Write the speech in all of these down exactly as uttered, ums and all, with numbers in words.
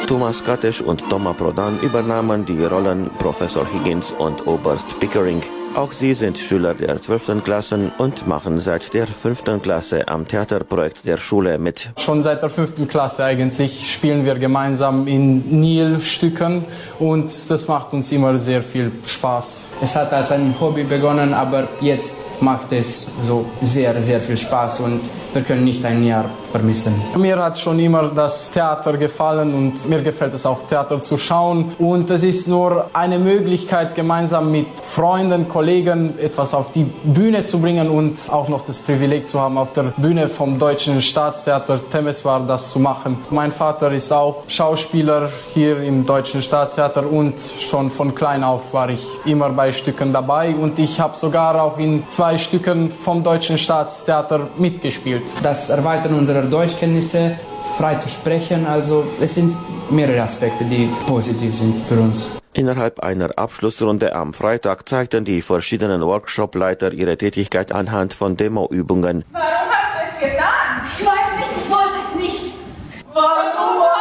Thomas Katesch und Thomas Prodan übernahmen die Rollen Professor Higgins und Oberst Pickering. Auch sie sind Schüler der zwölften Klassen und machen seit der fünften Klasse am Theaterprojekt der Schule mit. Schon seit der fünften Klasse eigentlich spielen wir gemeinsam in Nil-Stücken und das macht uns immer sehr viel Spaß. Es hat als ein Hobby begonnen, aber jetzt macht es so sehr, sehr viel Spaß und wir können nicht ein Jahr vermissen. Mir hat schon immer das Theater gefallen und mir gefällt es auch, Theater zu schauen. Und es ist nur eine Möglichkeit, gemeinsam mit Freunden, Kollegen etwas auf die Bühne zu bringen und auch noch das Privileg zu haben, auf der Bühne vom Deutschen Staatstheater Temeswar das zu machen. Mein Vater ist auch Schauspieler hier im Deutschen Staatstheater und schon von klein auf war ich immer bei Stücken dabei und ich habe sogar auch in zwei Stücken vom Deutschen Staatstheater mitgespielt. Das erweitert unsere Deutschkenntnisse, frei zu sprechen, also es sind mehrere Aspekte, die positiv sind für uns. Innerhalb einer Abschlussrunde am Freitag zeigten die verschiedenen Workshop-Leiter ihre Tätigkeit anhand von Demoübungen. Warum hast du es getan? Ich weiß nicht, ich wollte es nicht. Warum hast du es getan?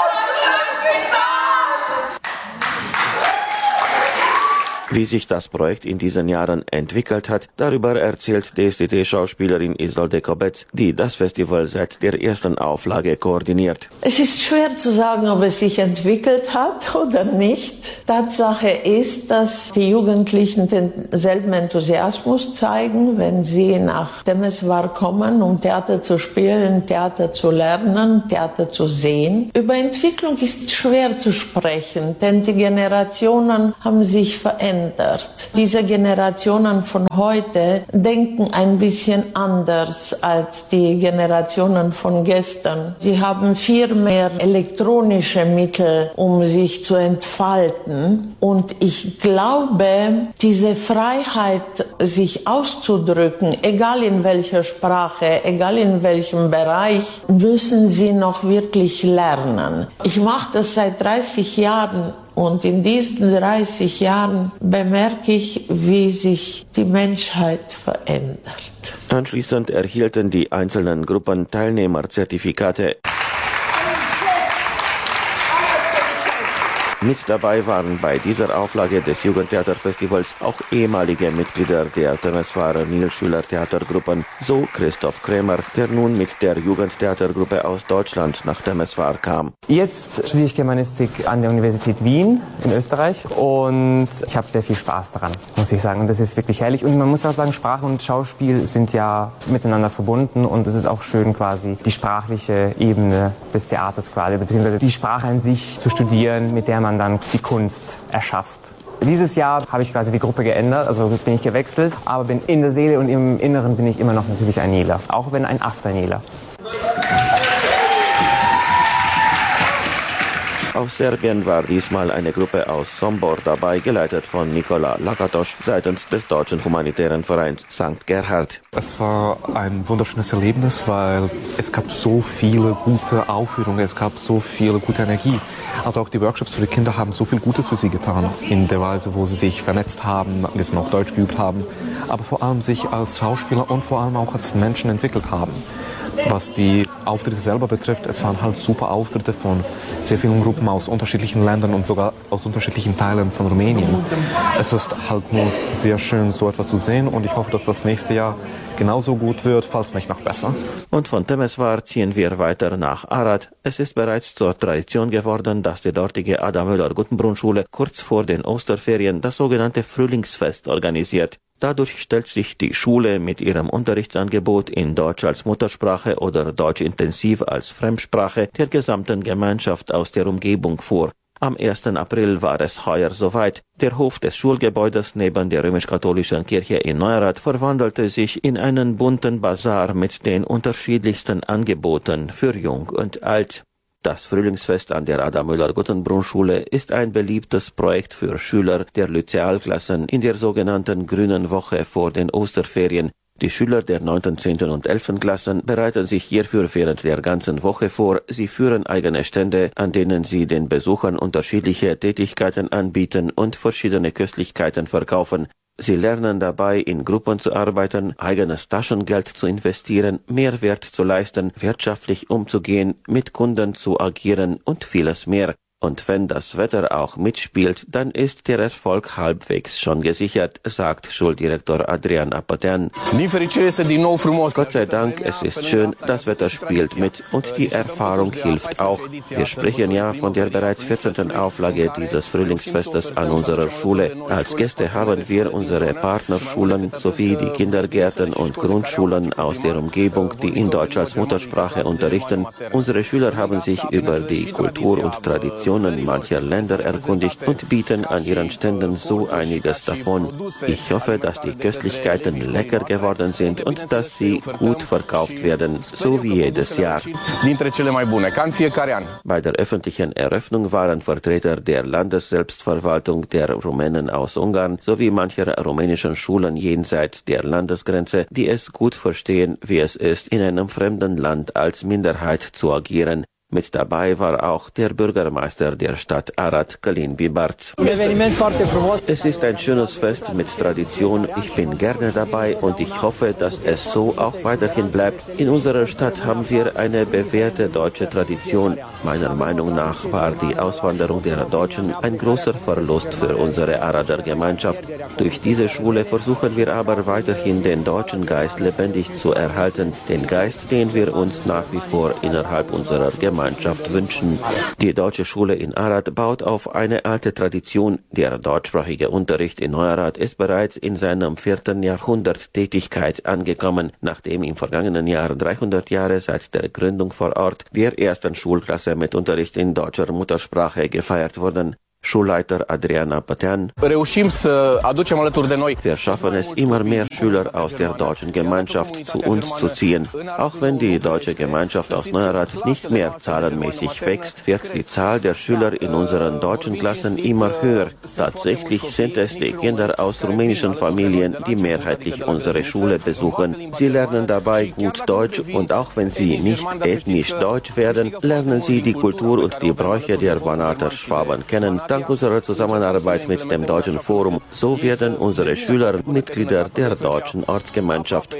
Wie sich das Projekt in diesen Jahren entwickelt hat, darüber erzählt D S D T-Schauspielerin Isolde Kobetz, die das Festival seit der ersten Auflage koordiniert. Es ist schwer zu sagen, ob es sich entwickelt hat oder nicht. Tatsache ist, dass die Jugendlichen denselben Enthusiasmus zeigen, wenn sie nach Temeswar kommen, um Theater zu spielen, Theater zu lernen, Theater zu sehen. Über Entwicklung ist schwer zu sprechen, denn die Generationen haben sich verändert. Diese Generationen von heute denken ein bisschen anders als die Generationen von gestern. Sie haben viel mehr elektronische Mittel, um sich zu entfalten. Und ich glaube, diese Freiheit, sich auszudrücken, egal in welcher Sprache, egal in welchem Bereich, müssen sie noch wirklich lernen. Ich mache das seit dreißig Jahren. Und in diesen dreißig Jahren bemerke ich, wie sich die Menschheit verändert. Anschließend erhielten die einzelnen Gruppen Teilnehmerzertifikate. Mit dabei waren bei dieser Auflage des Jugendtheaterfestivals auch ehemalige Mitglieder der Temeswarer Nilschüler-Theatergruppen, so Christoph Krämer, der nun mit der Jugendtheatergruppe aus Deutschland nach Temeswar kam. Jetzt studiere ich Germanistik an der Universität Wien in Österreich und ich habe sehr viel Spaß daran, muss ich sagen. Und das ist wirklich herrlich. Und man muss auch sagen, Sprache und Schauspiel sind ja miteinander verbunden und es ist auch schön, quasi die sprachliche Ebene des Theaters quasi, beziehungsweise die Sprache an sich zu studieren, mit der man dann die Kunst erschafft. Dieses Jahr habe ich quasi die Gruppe geändert, also bin ich gewechselt, aber bin in der Seele und im Inneren bin ich immer noch natürlich ein Nila, auch wenn ein After-Nila. Aus Serbien war diesmal eine Gruppe aus Sombor dabei, geleitet von Nikola Lakatosch seitens des Deutschen Humanitären Vereins Sankt Gerhard. Es war ein wunderschönes Erlebnis, weil es gab so viele gute Aufführungen, es gab so viel gute Energie. Also auch die Workshops für die Kinder haben so viel Gutes für sie getan, in der Weise, wo sie sich vernetzt haben, ein bisschen auch Deutsch geübt haben, aber vor allem sich als Schauspieler und vor allem auch als Menschen entwickelt haben. Was die Auftritte selber betrifft, es waren halt super Auftritte von sehr vielen Gruppen aus unterschiedlichen Ländern und sogar aus unterschiedlichen Teilen von Rumänien. Es ist halt nur sehr schön, so etwas zu sehen und ich hoffe, dass das nächste Jahr genauso gut wird, falls nicht noch besser. Und von Temeswar ziehen wir weiter nach Arad. Es ist bereits zur Tradition geworden, dass die dortige Adam-Müller-Guttenbrunn-Schule kurz vor den Osterferien das sogenannte Frühlingsfest organisiert. Dadurch stellt sich die Schule mit ihrem Unterrichtsangebot in Deutsch als Muttersprache oder Deutsch intensiv als Fremdsprache der gesamten Gemeinschaft aus der Umgebung vor. Am ersten April war es heuer soweit. Der Hof des Schulgebäudes neben der römisch-katholischen Kirche in Neurath verwandelte sich in einen bunten Bazar mit den unterschiedlichsten Angeboten für Jung und Alt. Das Frühlingsfest an der Adam-Müller-Guttenbrunn-Schule ist ein beliebtes Projekt für Schüler der Lyzealklassen in der sogenannten Grünen Woche vor den Osterferien. Die Schüler der neunten, zehnten und elften Klassen bereiten sich hierfür während der ganzen Woche vor. Sie führen eigene Stände, an denen sie den Besuchern unterschiedliche Tätigkeiten anbieten und verschiedene Köstlichkeiten verkaufen. Sie lernen dabei, in Gruppen zu arbeiten, eigenes Taschengeld zu investieren, Mehrwert zu leisten, wirtschaftlich umzugehen, mit Kunden zu agieren und vieles mehr. Und wenn das Wetter auch mitspielt, dann ist der Erfolg halbwegs schon gesichert, sagt Schuldirektor Adrian Apatean. Gott sei Dank, es ist schön, das Wetter spielt mit und die Erfahrung hilft auch. Wir sprechen ja von der bereits vierzehnten Auflage dieses Frühlingsfestes an unserer Schule. Als Gäste haben wir unsere Partnerschulen sowie die Kindergärten und Grundschulen aus der Umgebung, die in Deutsch als Muttersprache unterrichten. Unsere Schüler haben sich über die Kultur und Tradition mancher Länder erkundigt und bieten an ihren Ständen so einiges davon. Ich hoffe, dass die Köstlichkeiten lecker geworden sind und dass sie gut verkauft werden, so wie jedes Jahr. Bei der öffentlichen Eröffnung waren Vertreter der Landesselbstverwaltung der Rumänen aus Ungarn sowie mancher rumänischen Schulen jenseits der Landesgrenze, die es gut verstehen, wie es ist, in einem fremden Land als Minderheit zu agieren. Mit dabei war auch der Bürgermeister der Stadt Arad, Călin Bibarț. Es ist ein schönes Fest mit Tradition. Ich bin gerne dabei und ich hoffe, dass es so auch weiterhin bleibt. In unserer Stadt haben wir eine bewährte deutsche Tradition. Meiner Meinung nach war die Auswanderung der Deutschen ein großer Verlust für unsere Arader Gemeinschaft. Durch diese Schule versuchen wir aber weiterhin den deutschen Geist lebendig zu erhalten. Den Geist, den wir uns nach wie vor innerhalb unserer Gemeinschaft wünschen. Die deutsche Schule in Arad baut auf eine alte Tradition. Der deutschsprachige Unterricht in Neuarad ist bereits in seinem vierten Jahrhundert Tätigkeit angekommen, nachdem im vergangenen Jahr dreihundert Jahre seit der Gründung vor Ort der ersten Schulklasse mit Unterricht in deutscher Muttersprache gefeiert wurden. Schulleiter Adrian Apatean. Wir schaffen es, immer mehr Schüler aus der deutschen Gemeinschaft zu uns zu ziehen. Auch wenn die deutsche Gemeinschaft aus Neuarad nicht mehr zahlenmäßig wächst, wird die Zahl der Schüler in unseren deutschen Klassen immer höher. Tatsächlich sind es die Kinder aus rumänischen Familien, die mehrheitlich unsere Schule besuchen. Sie lernen dabei gut Deutsch und auch wenn sie nicht ethnisch deutsch werden, lernen sie die Kultur und die Bräuche der Banater Schwaben kennen. Dank unserer Zusammenarbeit mit dem Deutschen Forum, so werden unsere Schüler Mitglieder der deutschen Ortsgemeinschaft.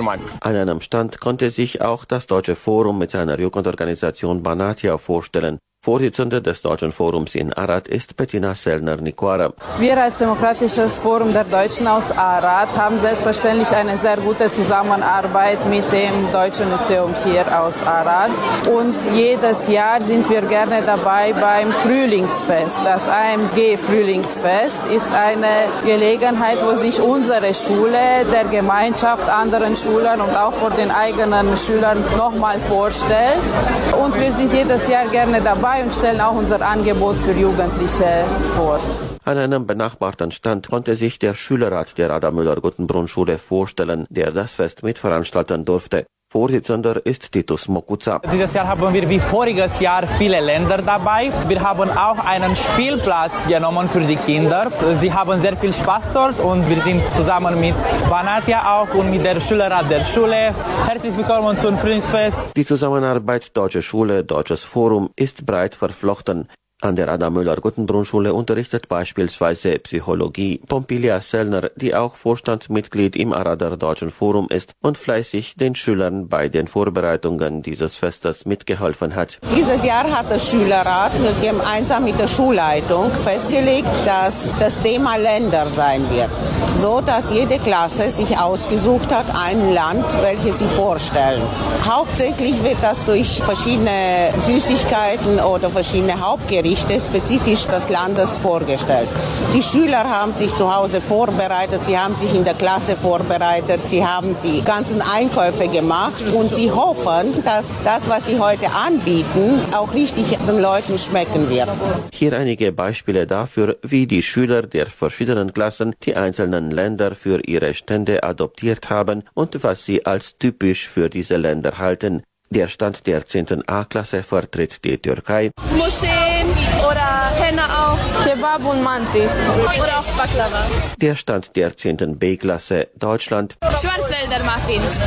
An einem Stand konnte sich auch das Deutsche Forum mit seiner Jugendorganisation Banatia vorstellen. Vorsitzende des Deutschen Forums in Arad ist Bettina Sellner-Nicoara. Wir als Demokratisches Forum der Deutschen aus Arad haben selbstverständlich eine sehr gute Zusammenarbeit mit dem Deutschen Lyzeum hier aus Arad. Und jedes Jahr sind wir gerne dabei beim Frühlingsfest. Das A M G-Frühlingsfest ist eine Gelegenheit, wo sich unsere Schule der Gemeinschaft, anderen Schülern und auch vor den eigenen Schülern nochmal vorstellt. Und wir sind jedes Jahr gerne dabei und stellen auch unser Angebot für Jugendliche vor. An einem benachbarten Stand konnte sich der Schülerrat der Adam-Müller-Guttenbrunn-Schule vorstellen, der das Fest mitveranstalten durfte. Vorsitzender ist Titus Mokuza. Dieses Jahr haben wir wie voriges Jahr viele Länder dabei. Wir haben auch einen Spielplatz genommen für die Kinder. Sie haben sehr viel Spaß dort und wir sind zusammen mit Banatia auch und mit der Schülerrat der Schule. Herzlich willkommen zum Frühlingsfest. Die Zusammenarbeit Deutsche Schule, Deutsches Forum ist breit verflochten. An der Adam-Müller-Guttenbrunn-Schule unterrichtet beispielsweise Psychologie Pompilia Sellner, die auch Vorstandsmitglied im Arader Deutschen Forum ist und fleißig den Schülern bei den Vorbereitungen dieses Festes mitgeholfen hat. Dieses Jahr hat der Schülerrat gemeinsam mit der Schulleitung festgelegt, dass das Thema Länder sein wird, so dass jede Klasse sich ausgesucht hat, ein Land, welches sie vorstellen. Hauptsächlich wird das durch verschiedene Süßigkeiten oder verschiedene Hauptgerichte spezifisch des Landes vorgestellt. Die Schüler haben sich zu Hause vorbereitet, sie haben sich in der Klasse vorbereitet, sie haben die ganzen Einkäufe gemacht und sie hoffen, dass das, was sie heute anbieten, auch richtig den Leuten schmecken wird. Hier einige Beispiele dafür, wie die Schüler der verschiedenen Klassen die einzelnen Länder für ihre Stände adoptiert haben und was sie als typisch für diese Länder halten. Der Stand der zehnten A-Klasse vertritt die Türkei. Moscheen oder Henna auch. Kebab und Manti. Oder auch Baklava. Der Stand der zehnten B-Klasse Deutschland. Schwarzwälder Muffins.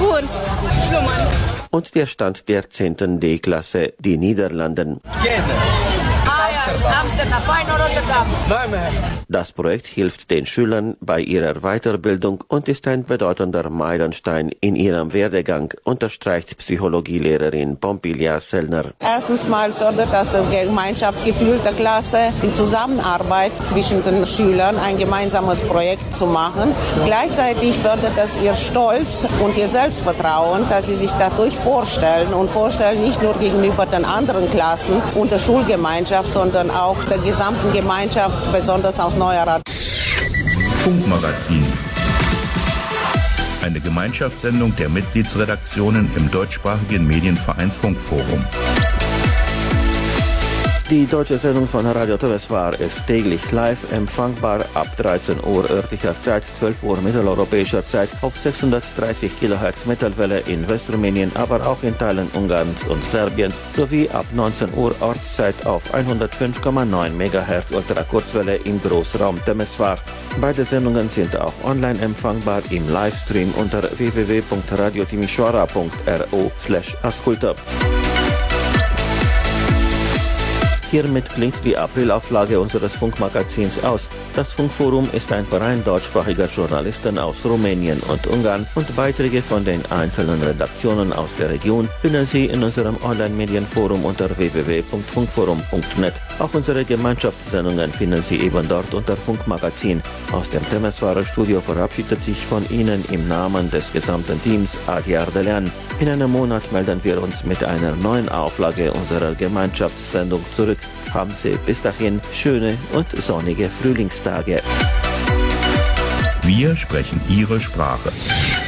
Wurst. Schlummern. Und der Stand der zehnten D-Klasse die Niederlanden. Käse. Eier. Das Projekt hilft den Schülern bei ihrer Weiterbildung und ist ein bedeutender Meilenstein in ihrem Werdegang, unterstreicht Psychologielehrerin Pompilia Sellner. Erstens mal fördert das das Gemeinschaftsgefühl der Klasse, die Zusammenarbeit zwischen den Schülern, ein gemeinsames Projekt zu machen. Gleichzeitig fördert das ihr Stolz und ihr Selbstvertrauen, dass sie sich dadurch vorstellen und vorstellen nicht nur gegenüber den anderen Klassen und der Schulgemeinschaft, sondern auch der gesamten Gemeinschaft, besonders aus Neuerath. Funkmagazin. Eine Gemeinschaftssendung der Mitgliedsredaktionen im deutschsprachigen Medienverein Funkforum. Die deutsche Sendung von Radio Temeswar ist täglich live empfangbar ab dreizehn Uhr örtlicher Zeit, zwölf Uhr mitteleuropäischer Zeit auf sechshundertdreißig Kilohertz Mittelwelle in Westrumänien, aber auch in Teilen Ungarns und Serbiens, sowie ab neunzehn Uhr Ortszeit auf hundertfünf Komma neun Megahertz Ultrakurzwelle im Großraum Temeswar. Beide Sendungen sind auch online empfangbar im Livestream unter w w w punkt radio timisoara punkt r o slash ascultă. Hiermit klingt die Aprilauflage unseres Funkmagazins aus. Das Funkforum ist ein Verein deutschsprachiger Journalisten aus Rumänien und Ungarn und Beiträge von den einzelnen Redaktionen aus der Region finden Sie in unserem Online-Medienforum unter w w w punkt funkforum punkt net. Auch unsere Gemeinschaftssendungen finden Sie eben dort unter Funkmagazin. Aus dem Temeswarer Studio verabschiedet sich von Ihnen im Namen des gesamten Teams Adi Ardelean. In einem Monat melden wir uns mit einer neuen Auflage unserer Gemeinschaftssendung zurück. Haben Sie bis dahin schöne und sonnige Frühlingstage. Wir sprechen Ihre Sprache.